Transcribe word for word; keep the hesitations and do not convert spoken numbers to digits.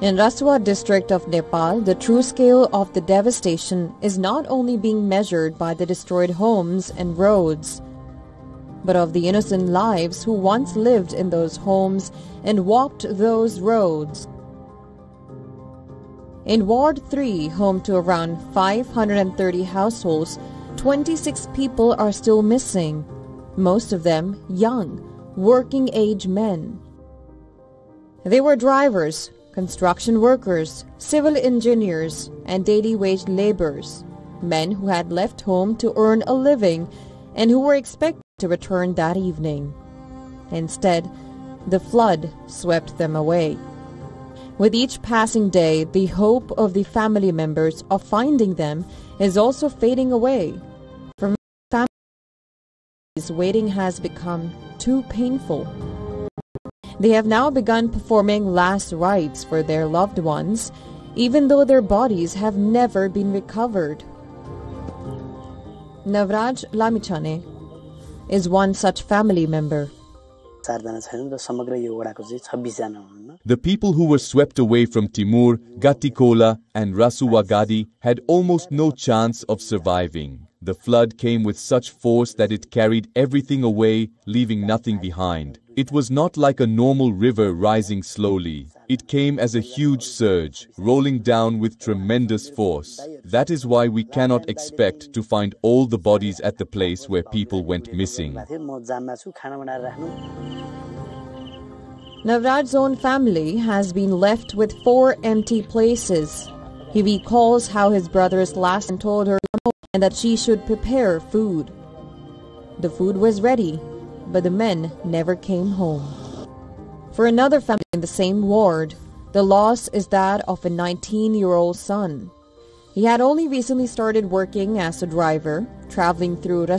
In Rasua district of Nepal, the true scale of the devastation is not only being measured by the destroyed homes and roads, but of the innocent lives who once lived in those homes and walked those roads. In Ward three, home to around five hundred thirty households, twenty-six people are still missing, most of them young, working-age men. They were drivers, construction workers, civil engineers, and daily wage laborers, men who had left home to earn a living and who were expected to return that evening. Instead, the flood swept them away. With each passing day, the hope of the family members of finding them is also fading away. For many families, waiting has become too painful. They have now begun performing last rites for their loved ones, even though their bodies have never been recovered. Navraj Lamichane is one such family member. The people who were swept away from Timur, Gatikola and Rasua Gadi had almost no chance of surviving. The flood came with such force that it carried everything away, leaving nothing behind. It was not like a normal river rising slowly. It came as a huge surge, rolling down with tremendous force. That is why we cannot expect to find all the bodies at the place where people went missing. Navraj's own family has been left with four empty places. He recalls how his brothers last told her and that she should prepare food. The food was ready, but the men never came home. For another family in the same ward, the loss is that of a nineteen-year-old son. He had only recently started working as a driver, traveling through Rasua